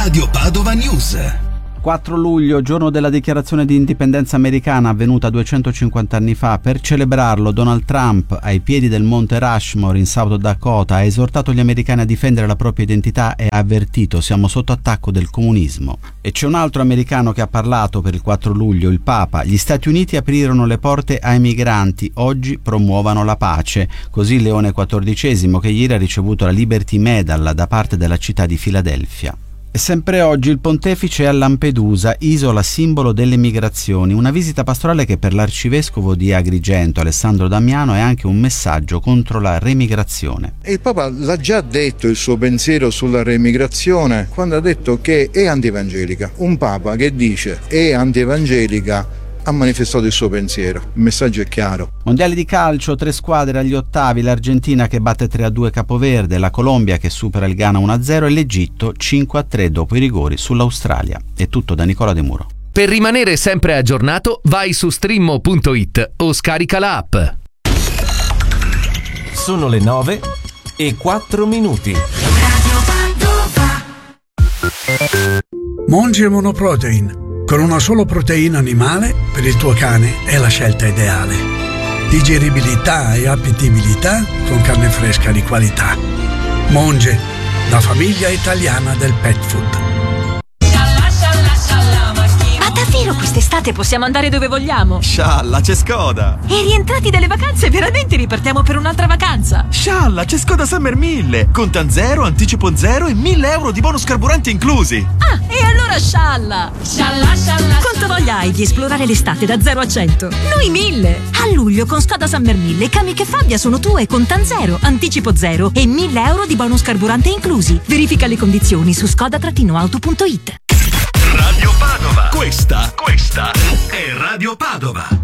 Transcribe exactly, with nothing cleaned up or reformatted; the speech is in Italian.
Radio Padova News. quattro luglio, giorno della dichiarazione di indipendenza americana avvenuta duecentocinquanta anni fa. Per celebrarlo, Donald Trump, ai piedi del monte Rushmore in South Dakota, ha esortato gli americani a difendere la propria identità e ha avvertito: siamo sotto attacco del comunismo. E c'è un altro americano che ha parlato per il quattro luglio, il Papa. Gli Stati Uniti aprirono le porte ai migranti, oggi promuovano la pace. Così Leone quattordicesimo, che ieri ha ricevuto la Liberty Medal da parte della città di Filadelfia. E sempre oggi il pontefice è a Lampedusa, isola simbolo delle migrazioni, una visita pastorale che per l'arcivescovo di Agrigento, Alessandro Damiano, è anche un messaggio contro la remigrazione. Il Papa l'ha già detto il suo pensiero sulla remigrazione quando ha detto che è antievangelica. Un Papa che dice è antievangelica ha manifestato il suo pensiero. Il messaggio è chiaro. Mondiali di calcio, tre squadre agli ottavi: l'Argentina che batte tre a due Capoverde, la Colombia che supera il Ghana uno a zero e l'Egitto cinque a tre dopo i rigori sull'Australia. È tutto da Nicola De Muro. Per rimanere sempre aggiornato, vai su streammo punto it o scarica la app. Sono le nove e quattro minuti. Monge Monoprotein. Con una sola proteina animale, per il tuo cane è la scelta ideale. Digeribilità e appetibilità con carne fresca di qualità. Monge, la famiglia italiana del pet food. Ma davvero quest'estate possiamo andare dove vogliamo? Scialla, c'è Skoda! E rientrati dalle vacanze, veramente ripartiamo per un'altra vacanza? Scialla, c'è Skoda Summer mille! Contan zero, anticipo zero e mille euro di bonus carburante inclusi! Ah, e allora scialla! Scialla, scialla! Quanto voglia hai di esplorare l'estate da zero a cento? Noi mille! A luglio con Skoda Summer mille, Kamiq e Fabia sono tue, contan zero, anticipo zero e mille euro di bonus carburante inclusi. Verifica le condizioni su skoda auto punto it. Radio Padova. Questa, questa è Radio Padova.